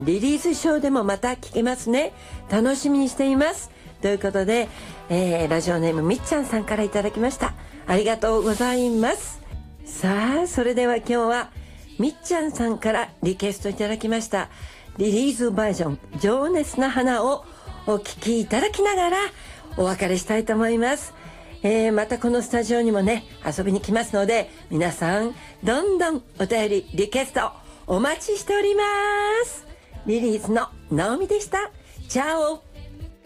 リリースショーでもまた聞けますね。楽しみにしています。ということで、ラジオネームみっちゃんさんからいただきました。ありがとうございます。さあ、それでは今日はみっちゃんさんからリクエストいただきましたリリースバージョン情熱な花をお聴きいただきながらお別れしたいと思います。またこのスタジオにもね遊びに来ますので、皆さんどんどんお便りリクエストお待ちしております。リリースのナオミでした。チャオ。